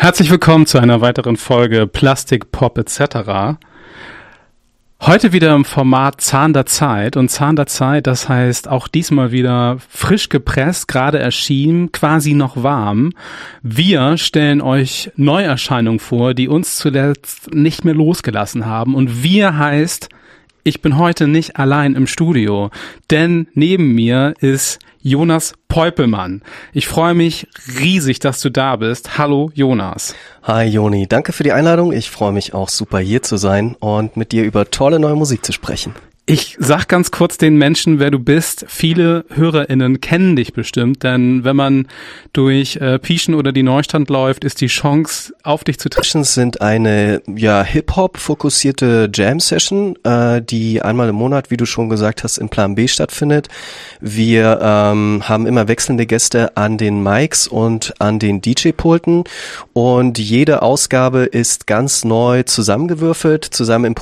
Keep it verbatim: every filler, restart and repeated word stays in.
Herzlich willkommen zu einer weiteren Folge Plastik, Pop et cetera. Heute wieder im Format Zahn der Zeit und Zahn der Zeit, das heißt auch diesmal wieder frisch gepresst, gerade erschienen, quasi noch warm. Wir stellen euch Neuerscheinungen vor, die uns zuletzt nicht mehr losgelassen haben, und wir heißt, ich bin heute nicht allein im Studio, denn neben mir ist Jonas Peupelmann. Ich freue mich riesig, dass du da bist. Hallo Jonas. Hi Joni, danke für die Einladung. Ich freue mich auch super hier zu sein und mit dir über tolle neue Musik zu sprechen. Ich sag ganz kurz den Menschen, wer du bist. Viele HörerInnen kennen dich bestimmt, denn wenn man durch äh, Pieschen oder die Neustadt läuft, ist die Chance, auf dich zu treffen. Sessions sind eine ja Hip-Hop-fokussierte Jam-Session, äh, die einmal im Monat, wie du schon gesagt hast, in Plan B stattfindet. Wir ähm, haben immer wechselnde Gäste an den Mics und an den D J-Pulten und jede Ausgabe ist ganz neu zusammengewürfelt, zusammen improvisiert